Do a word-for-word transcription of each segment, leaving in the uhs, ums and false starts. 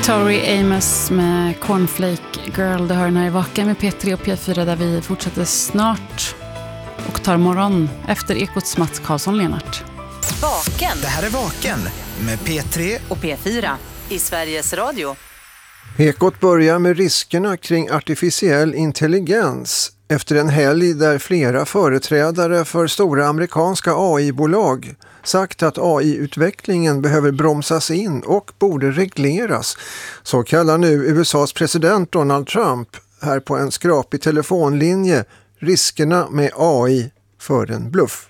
Tori Amos med Cornflake Girl. Det hör den här i Vaken med P tre och P fyra där vi fortsätter snart och tar morgon efter Ekots Mats Karlsson-Lenart. Vaken. Det här är Vaken med P tre och P fyra i Sveriges Radio. Ekot börjar med riskerna kring artificiell intelligens efter en helg där flera företrädare för stora amerikanska A I-bolag sagt att A I-utvecklingen behöver bromsas in och borde regleras. Så kallar nu U S A:s president Donald Trump här på en skrapig telefonlinje riskerna med A I för en bluff.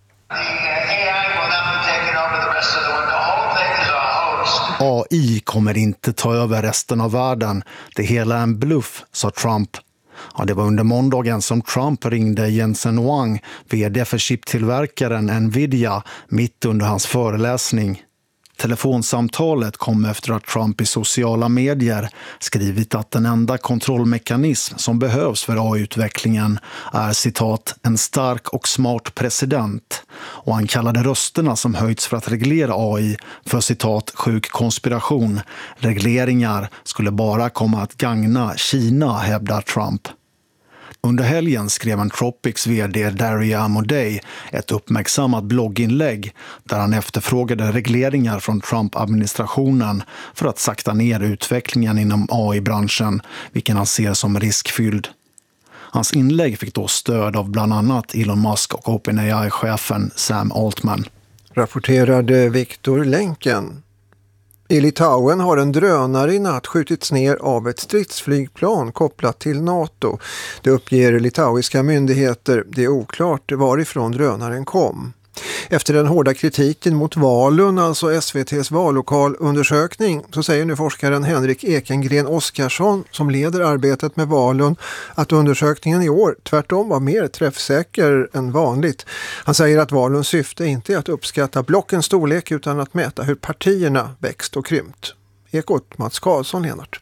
A I kommer inte ta över resten av världen. Det hela är en bluff, sa Trump. Ja, det var under måndagen som Trump ringde Jensen Huang, vd för chiptillverkaren Nvidia, mitt under hans föreläsning. Telefonsamtalet kom efter att Trump i sociala medier skrivit att den enda kontrollmekanism som behövs för A I-utvecklingen är citat en stark och smart president. Och han kallade rösterna som höjts för att reglera A I för citat sjuk konspiration. Regleringar skulle bara komma att gagna Kina, hävdar Trump. Under helgen skrev Anthropics vd Daria Amodei ett uppmärksammat blogginlägg där han efterfrågade regleringar från Trump-administrationen för att sakta ner utvecklingen inom A I-branschen, vilken han ser som riskfylld. Hans inlägg fick då stöd av bland annat Elon Musk och OpenAI-chefen Sam Altman. Rapporterade Viktor Länken. I Litauen har en drönare i natt skjutits ner av ett stridsflygplan kopplat till NATO. Det uppger litauiska myndigheter. Det är oklart varifrån drönaren kom. Efter den hårda kritiken mot Valun, alltså S V T:s vallokalundersökning, så säger nu forskaren Henrik Ekengren Oskarsson, som leder arbetet med Valun, att undersökningen i år tvärtom var mer träffsäker än vanligt. Han säger att Valuns syfte inte är att uppskatta blockens storlek utan att mäta hur partierna växt och krympt. Ekot Mats Karlsson, Lenart.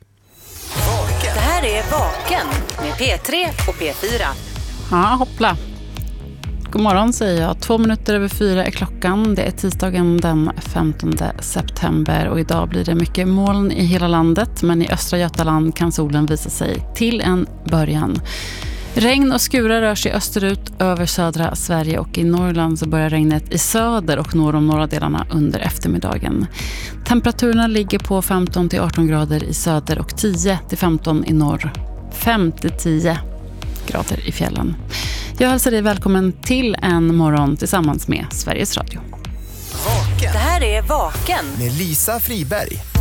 Det här är Vaken med P tre och P fyra. Ja, hoppla. God morgon säger jag. Två minuter över fyra är klockan. Det är tisdagen den femtonde september och idag blir det mycket moln i hela landet, men i östra Götaland kan solen visa sig till en början. Regn och skurar rör sig österut över södra Sverige och i Norrland så börjar regnet i söder och norr om norra delarna under eftermiddagen. Temperaturerna ligger på femton till arton grader i söder och tio till femton i norr. fem till tio grader i fjällen. Jag hälsar dig välkommen till en morgon tillsammans med Sveriges Radio. Vaken. Det här är Vaken med Lisa Friberg.